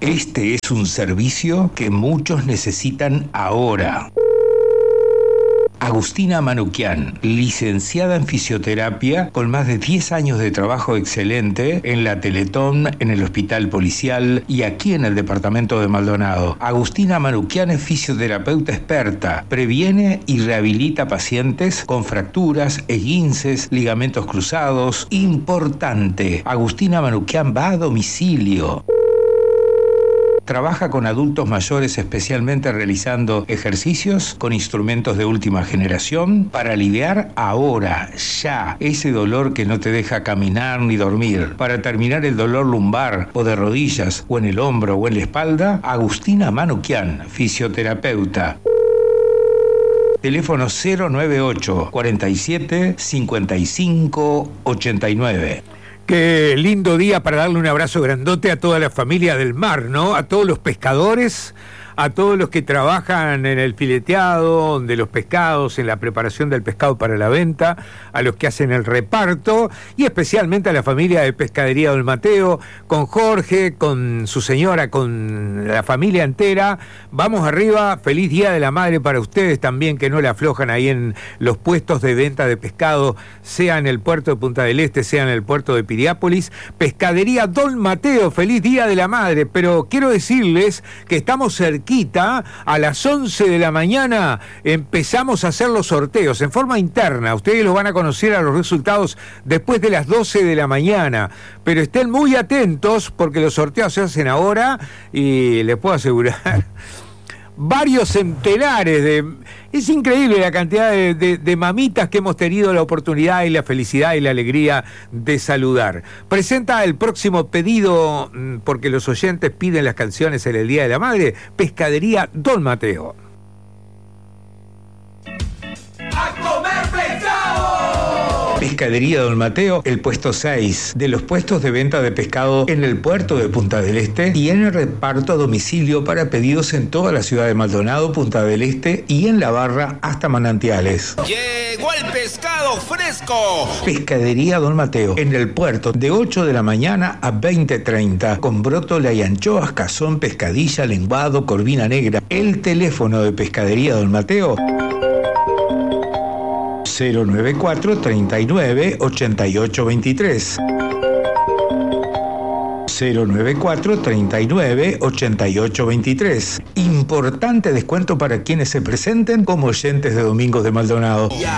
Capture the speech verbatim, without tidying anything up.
Este es un servicio que muchos necesitan ahora. Agustina Manuquian, licenciada en fisioterapia, con más de diez años de trabajo excelente en la Teletón, en el Hospital Policial y aquí en el departamento de Maldonado. Agustina Manuquian es fisioterapeuta experta, previene y rehabilita pacientes con fracturas, esguinces, ligamentos cruzados. Importante, Agustina Manuquian va a domicilio. Trabaja con adultos mayores, especialmente realizando ejercicios con instrumentos de última generación para aliviar ahora, ya, ese dolor que no te deja caminar ni dormir. Para terminar el dolor lumbar o de rodillas o en el hombro o en la espalda, Agustina Manuquian, fisioterapeuta. Teléfono cero noventa y ocho, cuarenta y siete, cincuenta y cinco, ochenta y nueve. Qué lindo día para darle un abrazo grandote a toda la familia del mar, ¿no? A todos los pescadores, a todos los que trabajan en el fileteado de los pescados, en la preparación del pescado para la venta, a los que hacen el reparto y especialmente a la familia de Pescadería Don Mateo, con Jorge, con su señora, con la familia entera. Vamos arriba, feliz Día de la Madre para ustedes también, que no le aflojan ahí en los puestos de venta de pescado, sea en el puerto de Punta del Este, sea en el puerto de Piriápolis. Pescadería Don Mateo, feliz Día de la Madre, pero quiero decirles que estamos cerquita. A las once de la mañana empezamos a hacer los sorteos en forma interna. Ustedes los van a conocer a los resultados después de las doce de la mañana. Pero estén muy atentos porque los sorteos se hacen ahora y les puedo asegurar varios centenares de... Es increíble la cantidad de, de, de mamitas que hemos tenido la oportunidad y la felicidad y la alegría de saludar. Presenta el próximo pedido, porque los oyentes piden las canciones en el Día de la Madre, Pescadería Don Mateo. Pescadería Don Mateo, el puesto seis de los puestos de venta de pescado en el puerto de Punta del Este y en el reparto a domicilio para pedidos en toda la ciudad de Maldonado, Punta del Este y en La Barra hasta Manantiales. ¡Llegó el pescado fresco! Pescadería Don Mateo, en el puerto de ocho de la mañana a veinte treinta, con brótola y anchoas, cazón, pescadilla, lenguado, corvina negra. El teléfono de Pescadería Don Mateo... cero noventa y cuatro, treinta y nueve, ochenta y ocho veintitrés. cero noventa y cuatro, treinta y nueve, ochenta y ocho veintitrés. Importante descuento para quienes se presenten como oyentes de Domingos de Maldonado.